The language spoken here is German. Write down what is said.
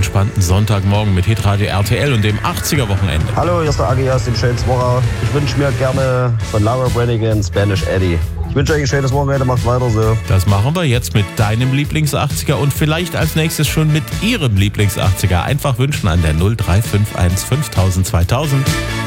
entspannten Sonntagmorgen mit Hitradio RTL und dem 80er-Wochenende. Hallo, hier ist der Agi aus dem schönen Zworer. Ich wünsche mir gerne von Laura Branigan Spanish Eddie. Ich wünsche euch ein schönes Wochenende, macht weiter so. Das machen wir jetzt mit deinem Lieblings-80er und vielleicht als nächstes schon mit ihrem Lieblings-80er. Einfach wünschen an der 0351 5000 2000.